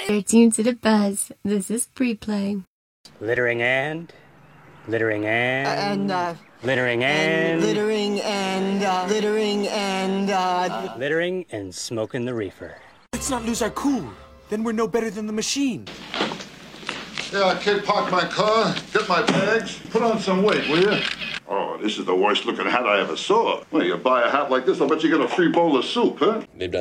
You're tuned to the buzz. This is pre-play. Littering and littering and littering and littering and littering and littering and smoking the reefer. Let's not lose our cool. Then we're no better than the machine. Yeah, kid, park my car, get my bags, put on some weight, will you? Oh, this is the worst looking hat I ever saw. Well, you buy a hat like this, I'll bet you get a free bowl of soup, huh? Maybe